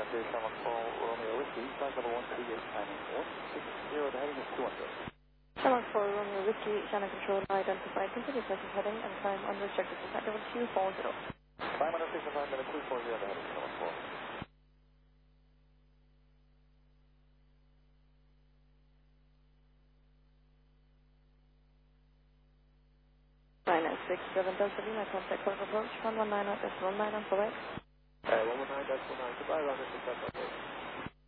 to Shamrock 4 Romeo Whiskey, flight level 138, timing 160, the heading is 200. Shamrock 4 Romeo Whiskey, channel control identified, continue present heading and climb unrestricted to flight level 240. Climb unrestricted flight level 240, the heading Shamrock 4. Minus 67 Delta Lima, contact close approach, 119 at 19 on Quebec. 119, goodbye, Roger,